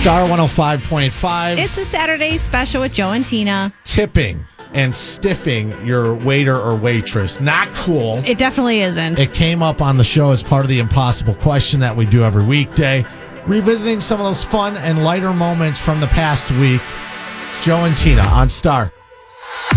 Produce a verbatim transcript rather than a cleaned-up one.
Star one oh five point five. It's a Saturday special with Joe and Tina. Tipping and stiffing your waiter or waitress. Not cool. It definitely isn't. It came up on the show as part of the impossible question that we do every weekday. Revisiting some of those fun and lighter moments from the past week. Joe and Tina on Star